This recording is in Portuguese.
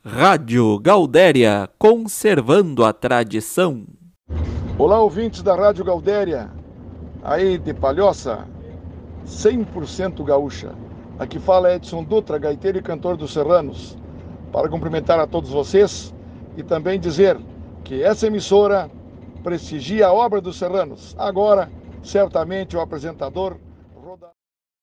Rádio Gaudéria, conservando a tradição. Olá, ouvintes da Rádio Gaudéria, aí de Palhoça, 100% gaúcha. Aqui fala Edson Dutra, gaiteiro e cantor dos Serranos, para cumprimentar a todos vocês e também dizer que essa emissora prestigia a obra dos Serranos. Agora, certamente, o apresentador